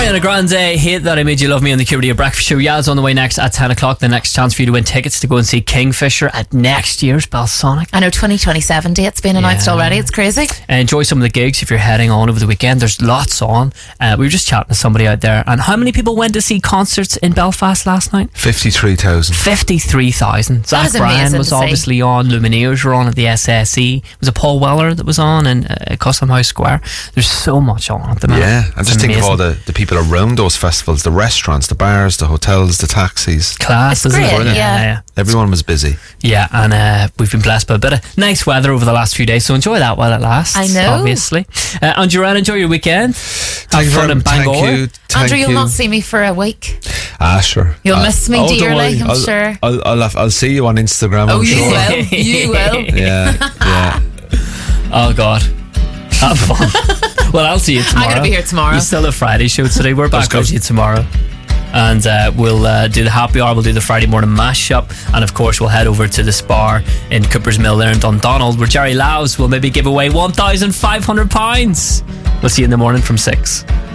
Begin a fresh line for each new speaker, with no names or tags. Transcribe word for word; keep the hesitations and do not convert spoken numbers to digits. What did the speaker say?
Ariana Grande, Hate That I Made You Love Me on the Q Radio Breakfast Show. Yaz on the way next at ten o'clock. The next chance for you to win tickets to go and see Kingfisher at next year's Balsonic.
I know twenty twenty-seven date's been announced
Yeah.
already. It's crazy.
Uh, enjoy some of the gigs if you're heading on over the weekend. There's lots on. Uh, we were just chatting to somebody out there. And how many people went to see concerts in Belfast last night?
fifty-three thousand.
fifty-three thousand.
That
Zach
is
Bryan
amazing
was
to see.
obviously on. Lumineers were on at the S S E. Was it Paul Weller that was on in uh, Custom House Square? There's so much on at the moment.
Yeah, and
It's
just think of
amazing.
all the, the people around those festivals, the restaurants, the bars, the hotels, the taxis.
Class,
It's
isn't
great,
it?
yeah.
yeah.
Everyone was busy.
Yeah, and uh, we've been blessed by a bit of nice weather over the last few days, so enjoy that while it lasts.
I know.
Obviously. Uh, and Joanne, enjoy your weekend.
Thank
Have
you
fun
very
in
Thank
Bangor.
you. Thank
Andrew, you'll
you.
not see me for a week.
Ah, sure.
You'll
Uh,
miss me
oh, don't
dearly,
worry.
I'm
I'll,
sure.
I'll, I'll, I'll, I'll see you on Instagram,
Oh,
I'm
you
sure.
will. You will.
Yeah, yeah.
Oh, God. Have fun. Well, I'll see you tomorrow.
I'm going to be here tomorrow.
You still have Friday show today. We're back
good.
with you tomorrow. And uh, we'll uh, do the happy hour. We'll do the Friday morning mashup. And of course, we'll head over to the Spar in Cooper's Mill there in Dundonald, where Jerry Lowes will maybe give away one thousand five hundred pounds. We'll see you in the morning from six.